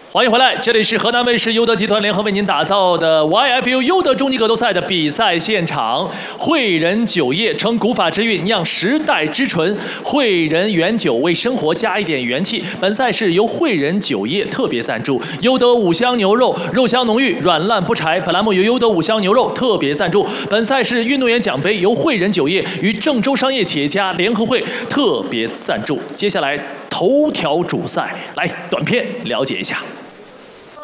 欢迎回来，这里是河南卫视优德集团联合为您打造的 YFU 优德终极格斗赛的比赛现场。汇仁酒业承古法之韵，酿时代之醇。汇仁原酒为生活加一点元气。本赛事由汇仁酒业特别赞助，优德五香牛肉，肉香浓郁，软烂不柴。本栏目由优德五香牛肉特别赞助。本赛事运动员奖杯由汇仁酒业与郑州商业企业家联合会特别赞助。接下来头条主赛，来短片了解一下。